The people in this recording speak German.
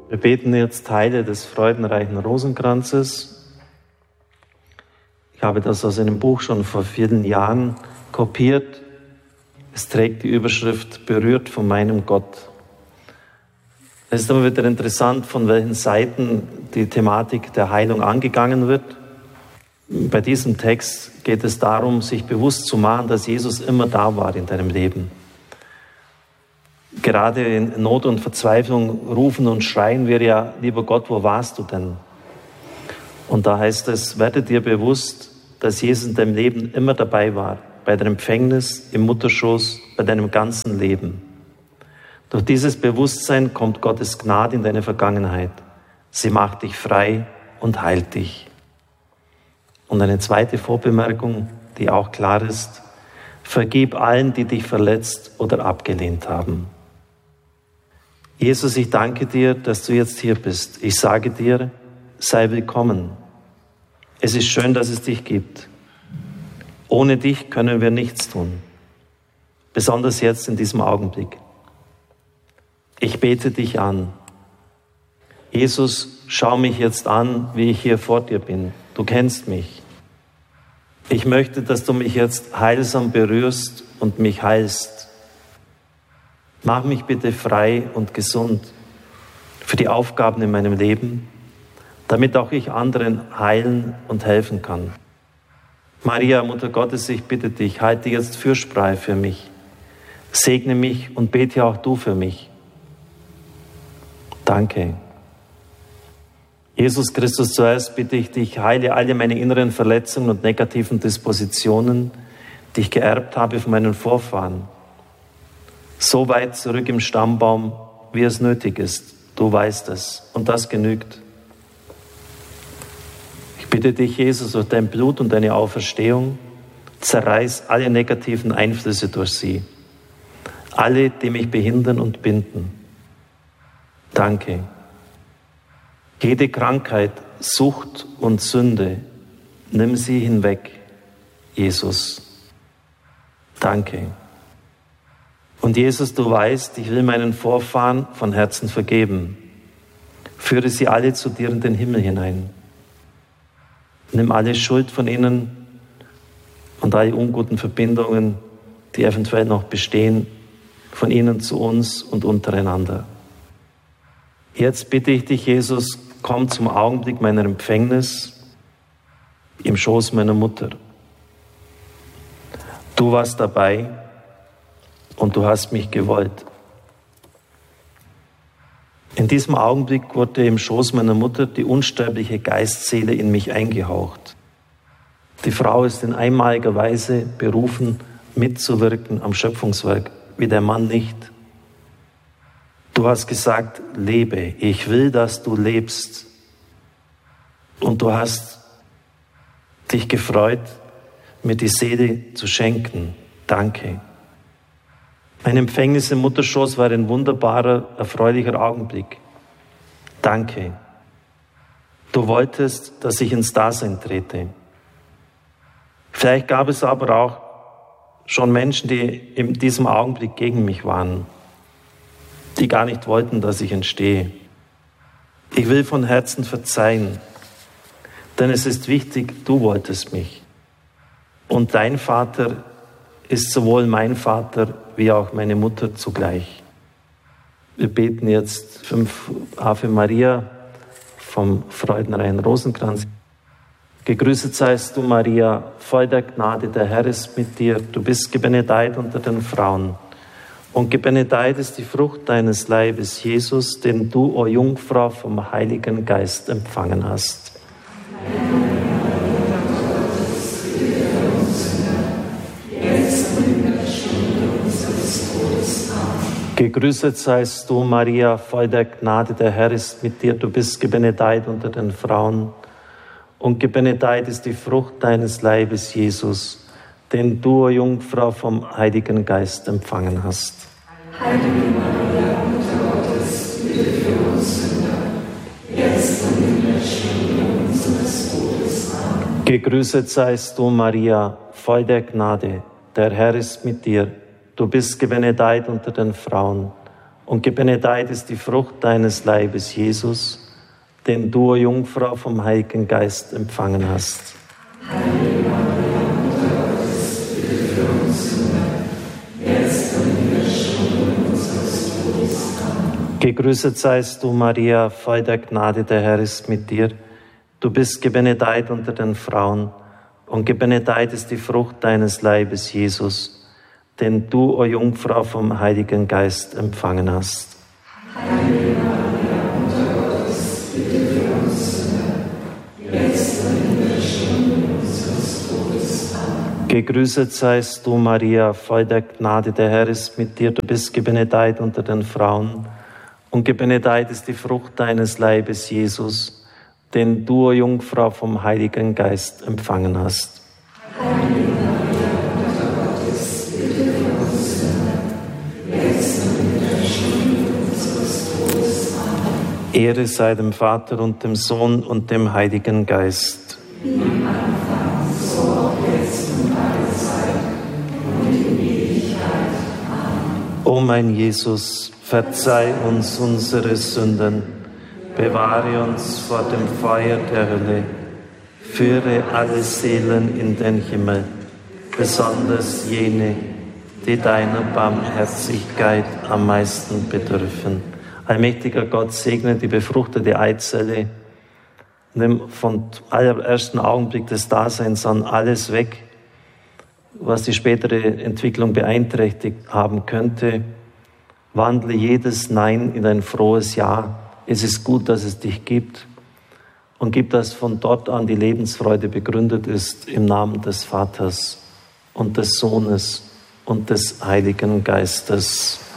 Wir beten jetzt Teile des freudenreichen Rosenkranzes. Ich habe das aus einem Buch schon vor vielen Jahren kopiert. Es trägt die Überschrift "Berührt von meinem Gott". Es ist immer wieder interessant, von welchen Seiten die Thematik der Heilung angegangen wird. Bei diesem Text geht es darum, sich bewusst zu machen, dass Jesus immer da war in deinem Leben. Gerade in Not und Verzweiflung rufen und schreien wir ja: Lieber Gott, wo warst du denn? Und da heißt es: Werde dir bewusst, dass Jesus in deinem Leben immer dabei war, bei der Empfängnis, im Mutterschoß, bei deinem ganzen Leben. Durch dieses Bewusstsein kommt Gottes Gnade in deine Vergangenheit. Sie macht dich frei und heilt dich. Und eine zweite Vorbemerkung, die auch klar ist: Vergib allen, die dich verletzt oder abgelehnt haben. Jesus, ich danke dir, dass du jetzt hier bist. Ich sage dir, sei willkommen. Es ist schön, dass es dich gibt. Ohne dich können wir nichts tun. Besonders jetzt in diesem Augenblick. Ich bete dich an. Jesus, schau mich jetzt an, wie ich hier vor dir bin. Du kennst mich. Ich möchte, dass du mich jetzt heilsam berührst und mich heilst. Mach mich bitte frei und gesund für die Aufgaben in meinem Leben, damit auch ich anderen heilen und helfen kann. Maria, Mutter Gottes, ich bitte dich, halte jetzt Fürsprache für mich. Segne mich und bete auch du für mich. Danke. Jesus Christus, zuerst bitte ich dich, heile alle meine inneren Verletzungen und negativen Dispositionen, die ich geerbt habe von meinen Vorfahren. So weit zurück im Stammbaum, wie es nötig ist. Du weißt es und das genügt. Ich bitte dich, Jesus, durch dein Blut und deine Auferstehung, zerreiß alle negativen Einflüsse durch sie. Alle, die mich behindern und binden. Danke. Jede Krankheit, Sucht und Sünde, nimm sie hinweg, Jesus. Danke. Und Jesus, du weißt, ich will meinen Vorfahren von Herzen vergeben. Führe sie alle zu dir in den Himmel hinein. Nimm alle Schuld von ihnen und alle unguten Verbindungen, die eventuell noch bestehen, von ihnen zu uns und untereinander. Jetzt bitte ich dich, Jesus, komm zum Augenblick meiner Empfängnis im Schoß meiner Mutter. Du warst dabei und du hast mich gewollt. In diesem Augenblick wurde im Schoß meiner Mutter die unsterbliche Geistseele in mich eingehaucht. Die Frau ist in einmaliger Weise berufen, mitzuwirken am Schöpfungswerk, wie der Mann nicht. Du hast gesagt, lebe, ich will, dass du lebst. Und du hast dich gefreut, mir die Seele zu schenken. Danke. Mein Empfängnis im Mutterschoß war ein wunderbarer, erfreulicher Augenblick. Danke. Du wolltest, dass ich ins Dasein trete. Vielleicht gab es aber auch schon Menschen, die in diesem Augenblick gegen mich waren, die gar nicht wollten, dass ich entstehe. Ich will von Herzen verzeihen, denn es ist wichtig, du wolltest mich. Und dein Vater ist sowohl mein Vater wie auch meine Mutter zugleich. Wir beten jetzt 5 Ave Maria vom freudenreichen Rosenkranz. Gegrüßet seist du, Maria, voll der Gnade, der Herr ist mit dir. Du bist gebenedeit unter den Frauen. Und gebenedeit ist die Frucht deines Leibes, Jesus, den du, o Jungfrau, vom Heiligen Geist empfangen hast. Gegrüßet seist du, Maria, voll der Gnade, der Herr ist mit dir. Du bist gebenedeit unter den Frauen. Und gebenedeit ist die Frucht deines Leibes, Jesus, den du, o Jungfrau, vom Heiligen Geist empfangen hast. Heilige Maria, Mutter Gottes, bitte für uns Sünder, jetzt und in der Stunde unseres Todes. Amen. Gegrüßet seist du, Maria, voll der Gnade, der Herr ist mit dir. Du bist gebenedeit unter den Frauen. und gebenedeit ist die Frucht deines Leibes, Jesus, den du, o Jungfrau, vom Heiligen Geist empfangen hast. Heilige Maria, Mutter Gottes, bitte für uns Sünder, jetzt und in der Stunde unseres Todes. Amen. Gegrüßet seist du, Maria, voll der Gnade, der Herr ist mit dir. Du bist gebenedeit unter den Frauen, und gebenedeit ist die Frucht deines Leibes, Jesus, den du, o Jungfrau, vom Heiligen Geist empfangen hast. Heilige Maria, Mutter Gottes, bitte für uns Sünder, jetzt und in der Stunde unseres Todes. Amen. Gegrüßet seist du, Maria, voll der Gnade, der Herr ist mit dir. Du bist gebenedeit unter den Frauen, und gebenedeit ist die Frucht deines Leibes, Jesus, den du, o Jungfrau, vom Heiligen Geist empfangen hast. Heilige Maria, Mutter Gottes, bitte für uns Sünder, jetzt und in der Stunde unseres Todes. Amen. Ehre sei dem Vater und dem Sohn und dem Heiligen Geist. Wie am Anfang, so auch jetzt und alle Zeit und in Ewigkeit. Amen. O mein Jesus, verzeih uns unsere Sünden, bewahre uns vor dem Feuer der Hölle, führe alle Seelen in den Himmel, besonders jene, die deiner Barmherzigkeit am meisten bedürfen. Allmächtiger Gott, segne die befruchtete Eizelle, nimm von allerersten Augenblick des Daseins an alles weg, was die spätere Entwicklung beeinträchtigt haben könnte. Wandle jedes Nein in ein frohes Ja. Es ist gut, dass es dich gibt, und gib, dass von dort an die Lebensfreude begründet ist, im Namen des Vaters und des Sohnes und des Heiligen Geistes.